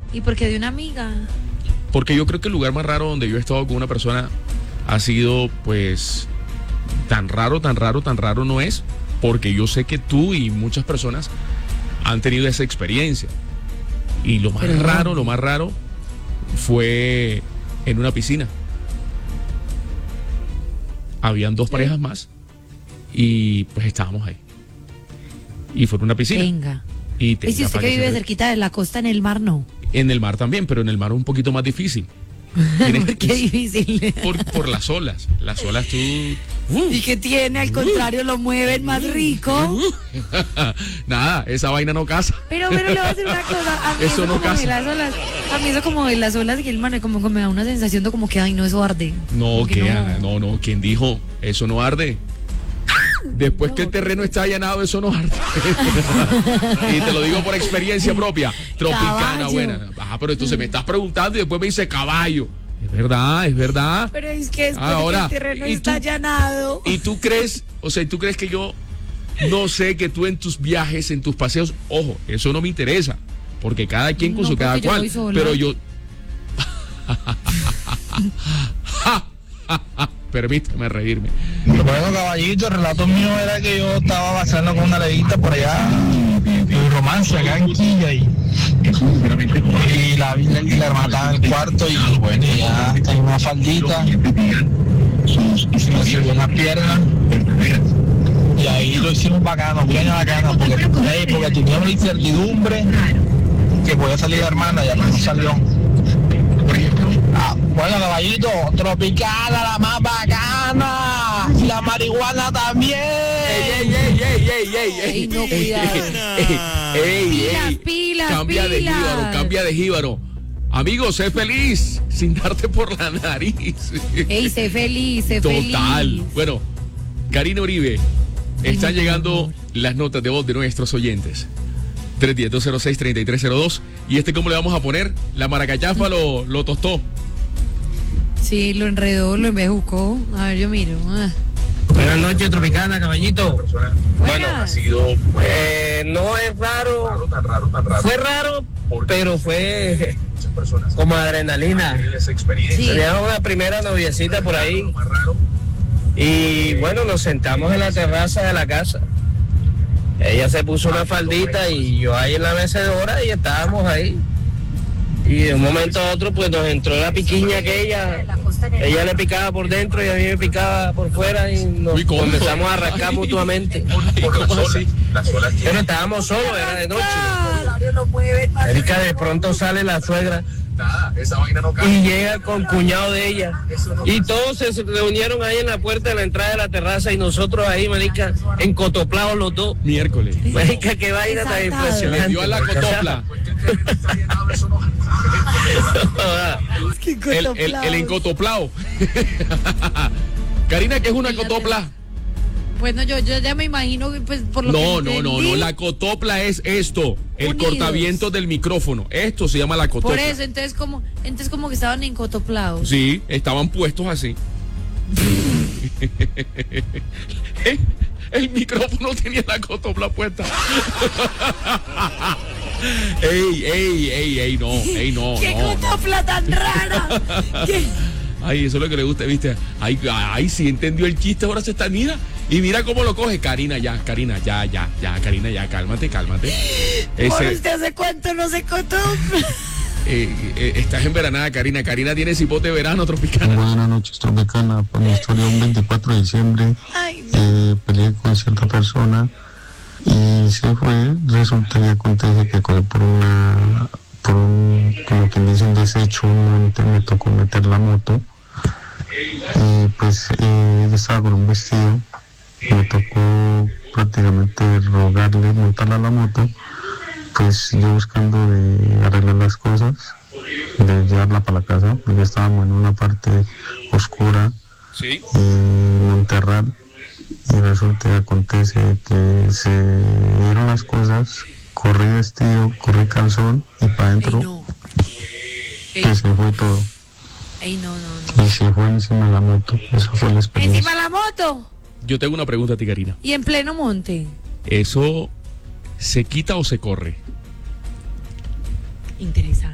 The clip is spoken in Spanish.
¿Y por qué de una amiga? Porque yo creo que el lugar más raro donde yo he estado con una persona ha sido, pues, tan raro no es, porque yo sé que tú y muchas personas han tenido esa experiencia. Y lo más raro fue en una piscina. Habían dos parejas más y pues estábamos ahí. Y fue en una piscina. Venga. Y si usted que vive cerquita de la costa, en el mar no. En el mar también, pero en el mar es un poquito más difícil. ¿Por qué difícil? Por las olas. Las olas tú... ¿Y qué tiene? Al contrario, lo mueven más rico. Nada, esa vaina no casa. Pero le voy a decir una cosa. A mí eso no casa. A mí eso como de las olas que el mar como que me da una sensación de como que, ay, no, eso arde. No, no. ¿Quién dijo? Eso no arde. Después que el terreno está allanado, eso no arde. Y te lo digo por experiencia propia. Tropicana, caballo. Buena. Pero entonces me estás preguntando y después me dice caballo. Es verdad. Pero es que después que el terreno está allanado. ¿Y tú crees que yo no sé que tú en tus viajes, en tus paseos, ojo, eso no me interesa, porque cada quien con su cada cual, pero yo... Permíteme reírme. Bueno, caballito, el relato mío era que yo estaba pasando con una levita por allá, en romance, acá en Quilla, y la hermana estaba en el cuarto, y bueno, ya en una faldita, se me subió en las piernas, y ahí lo hicimos bacano, bien bacano, porque teníamos la incertidumbre que podía salir la hermana, ya no salió. Bueno, caballito, Tropicana, la más bacana, y la marihuana también. ¡Ey, no, cuidado! ¡Pilas! Cambia de jíbaro. Amigo, sé feliz sin darte por la nariz. ¡Ey, sé feliz! Total. Bueno, Karina Uribe, están llegando las notas de voz de nuestros oyentes. 310-206-3302. ¿Y cómo le vamos a poner? La maracachafa lo tostó. Sí, lo enredó, lo embejucó. A ver, yo miro. Buenas noches, Tropicana, caballito. Bueno, ha sido... no es raro. Tan raro. Fue raro, pero fue como adrenalina. Sí. Teníamos una primera noviecita por ahí. Y bueno, nos sentamos en la terraza de la casa. Ella se puso una faldita y yo ahí en la mecedora y estábamos ahí. Y de un momento a otro pues nos entró la piquiña que ella le picaba por dentro y a mí me picaba por fuera y nos comenzamos a rascar mutuamente. ¿Cómo así? Pero estábamos solos, era de noche. Erika, de pronto sale la suegra y llega con cuñado de ella y todos se reunieron ahí en la puerta de la entrada de la terraza y nosotros ahí, marica, encotoplados los dos. Miércoles. Marica, qué vaina tan impresionante. Le dio a la cotopla. El encotoplao. Karina, ¿qué es una cotopla? Bueno, yo ya me imagino que pues por lo que No, la cotopla es esto, el Unidos. cortavientos del micrófono. Esto se llama la cotopla. Por eso, entonces como que estaban encotoplados. Sí, estaban puestos así. El micrófono tenía la cotopla puesta. ey, no. ¡Qué cotopla tan rara! Ay, eso es lo que le gusta, ¿viste? Ay, sí entendió el chiste, ahora se está, mira cómo lo coge. Karina, ya, Karina, cálmate. ¿Por usted hace cuánto no se cotopla? Estás enveranada, Karina. Karina tiene cipote de verano, Tropicana. Buenas noches, Tropicana. Por mi historia, un 24 de diciembre, peleé con cierta persona y se fue. Resulta que acontece que como quien dice, un desecho, me tocó meter la moto. Y pues yo estaba con un vestido, me tocó prácticamente rogarle montarla a la moto. Pues yo buscando de arreglar las cosas, de llevarla para la casa, porque estábamos en una parte oscura, ¿sí? Monterral, y resulta que acontece que se dieron las cosas, corrí vestido, corrí calzón, y para adentro, que se fue todo. No. Y se fue encima de la moto, eso fue la experiencia. ¿Encima de la moto? Yo tengo una pregunta a ti, Karina. ¿Y en pleno monte? ¿Eso se quita o se corre? Interesante.